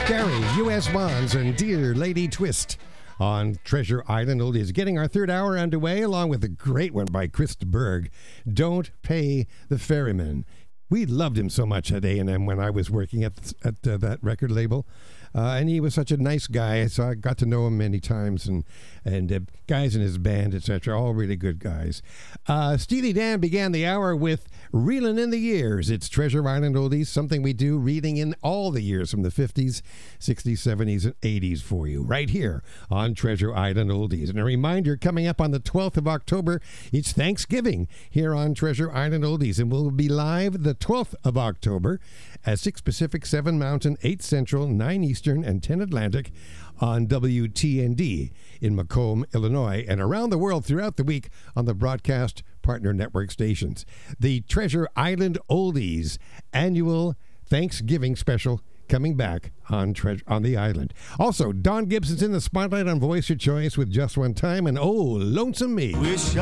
Gary, U.S. Bonds, and Dear Lady Twist on Treasure Island Oldies. Getting our third hour underway, along with a great one by Chris de Burgh, Don't Pay the Ferryman. We loved him so much at A&M when I was working at that record label. And he was such a nice guy, so I got to know him many times, and guys in his band, etc., all really good guys. Steely Dan began the hour with Reelin' in the Years. It's Treasure Island Oldies, something we do, reading in all the years from the 50s, 60s, 70s, and 80s for you, right here on Treasure Island Oldies. And a reminder, coming up on the 12th of October, it's Thanksgiving here on Treasure Island Oldies, and we'll be live the 12th of October at 6 Pacific, 7 Mountain, 8 Central, 9 Eastern, and 10 Atlantic on WTND in Macomb, Illinois, and around the world throughout the week on the broadcast partner network stations. The Treasure Island Oldies annual Thanksgiving special coming back on the island. Also, Don Gibson's in the spotlight on Voice Your Choice with Just One Time and Oh, Lonesome Me.